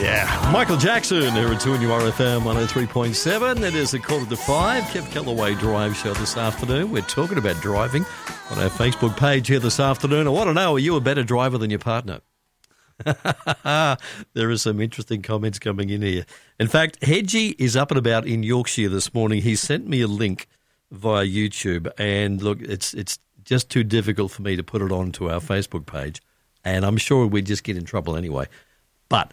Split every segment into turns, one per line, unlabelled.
Yeah, Michael Jackson here at 2NURFM 103.7. It is 4:45. Kev Callaway Drive Show this afternoon. We're talking about driving on our Facebook page here this afternoon. I want to know, are you a better driver than your partner? There are some interesting comments coming in here. In fact, Hedgie is up and about in Yorkshire this morning. He sent me a link via YouTube, and look, it's just too difficult for me to put it onto our Facebook page, and I'm sure we'd just get in trouble anyway. But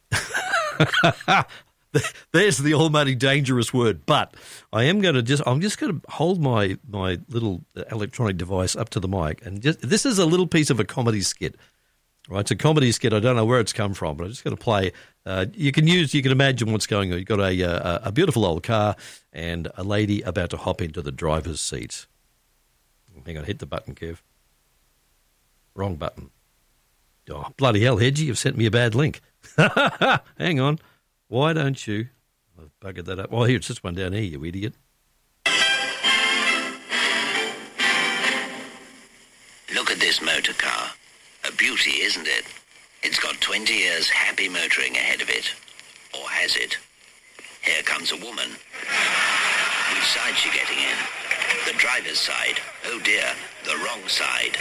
there's the almighty dangerous word. But I'm just going to hold my little electronic device up to the mic, and this is a little piece of a comedy skit. Right, it's a comedy skit. I don't know where it's come from, but I'm just going to play. You can imagine what's going on. You've got a beautiful old car and a lady about to hop into the driver's seat. Hang on, hit the button, Kev. Wrong button. Oh, bloody hell, Hedgie, you've sent me a bad link. Hang on. Why don't you? I've buggered that up. Oh, here, it's this one down here, you idiot.
Look at this motor car. A beauty, isn't it? It's got 20 years happy motoring ahead of it. Or has it? Here comes a woman. Which side's she getting in? The driver's side. Oh dear, the wrong side.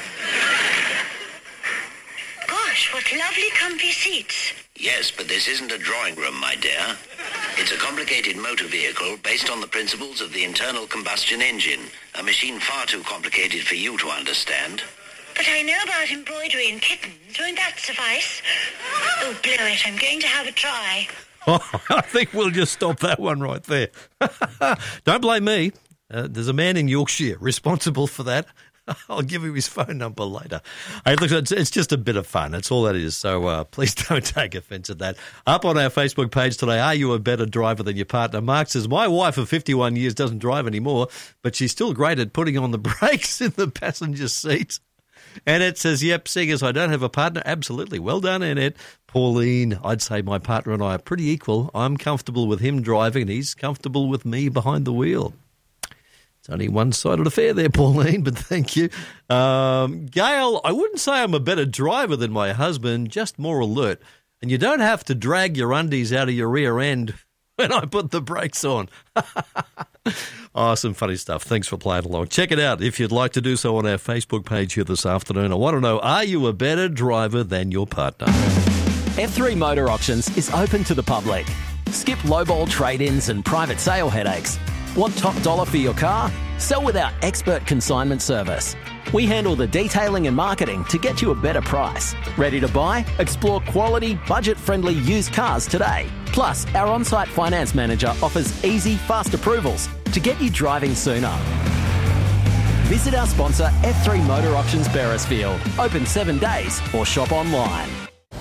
Gosh, what lovely comfy seats.
Yes, but this isn't a drawing room, my dear. It's a complicated motor vehicle based on the principles of the internal combustion engine, a machine far too complicated for you to understand.
But I know about embroidery and kittens. Won't that suffice? Oh, blow it. I'm going to have a try.
Oh, I think we'll just stop that one right there. Don't blame me. There's a man in Yorkshire responsible for that. I'll give him his phone number later. Hey, look, it's just a bit of fun. That's all that is. So please don't take offence at that. Up on our Facebook page today, are you a better driver than your partner? Mark says, my wife of 51 years doesn't drive anymore, but she's still great at putting on the brakes in the passenger seat. And it says, yep, seeing as I don't have a partner, absolutely. Well done, Annette. Pauline, I'd say my partner and I are pretty equal. I'm comfortable with him driving and he's comfortable with me behind the wheel. It's only one-sided affair there, Pauline, but thank you. Gail, I wouldn't say I'm a better driver than my husband, just more alert. And you don't have to drag your undies out of your rear end when I put the brakes on. Oh, some funny stuff. Thanks for playing along. Check it out if you'd like to do so on our Facebook page here this afternoon. I want to know, are you a better driver than your partner?
F3 Motor Auctions is open to the public. Skip lowball trade-ins and private sale headaches. Want top dollar for your car? Sell with our expert consignment service. We handle the detailing and marketing to get you a better price. Ready to buy? Explore quality, budget-friendly used cars today. Plus, our on-site finance manager offers easy, fast approvals to get you driving sooner. Visit our sponsor, F3 Motor Auctions Beresfield. Open 7 days or shop online.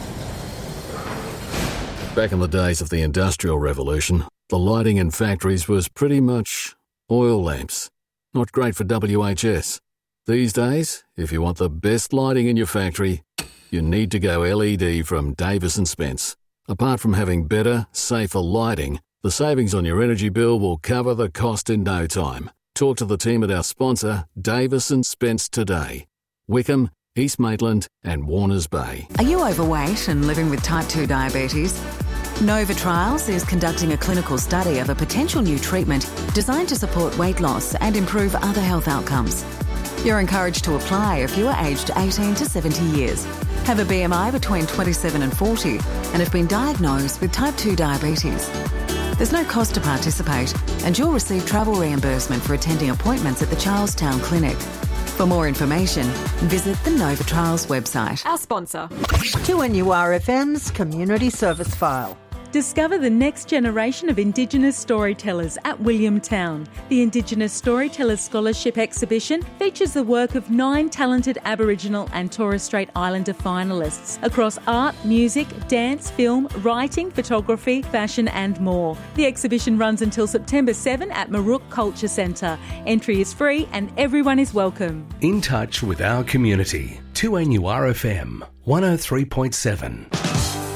Back in the days of the Industrial Revolution, the lighting in factories was pretty much oil lamps. Not great for WHS. These days, if you want the best lighting in your factory, you need to go LED from Davis & Spence. Apart from having better, safer lighting, the savings on your energy bill will cover the cost in no time. Talk to the team at our sponsor, Davis & Spence today. Wickham, East Maitland and Warners Bay.
Are you overweight and living with type 2 diabetes? Nova Trials is conducting a clinical study of a potential new treatment designed to support weight loss and improve other health outcomes. You're encouraged to apply if you are aged 18 to 70 years, have a BMI between 27 and 40, and have been diagnosed with type 2 diabetes. There's no cost to participate, and you'll receive travel reimbursement for attending appointments at the Charlestown Clinic. For more information, visit the Nova Trials website.
Our sponsor.
2NURFM's Community Service File.
Discover the next generation of Indigenous storytellers at Williamtown. The Indigenous Storytellers Scholarship Exhibition features the work of 9 talented Aboriginal and Torres Strait Islander finalists across art, music, dance, film, writing, photography, fashion and more. The exhibition runs until September 7 at Marook Culture Centre. Entry is free and everyone is welcome.
In touch with our community. 2NURFM 103.7.